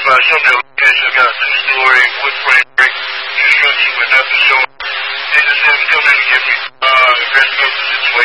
show me a location. I've got a two-story wood frame brick